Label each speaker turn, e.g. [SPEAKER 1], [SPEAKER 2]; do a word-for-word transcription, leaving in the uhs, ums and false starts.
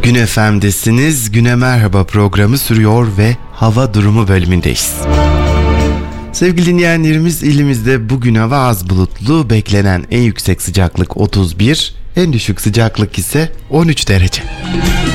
[SPEAKER 1] Gün F M'desiniz. Güne Merhaba programı sürüyor ve hava durumu bölümündeyiz. Sevgili dinleyenlerimiz, ilimizde bugün hava az bulutlu, beklenen en yüksek sıcaklık otuz bir, en düşük sıcaklık ise on üç derece.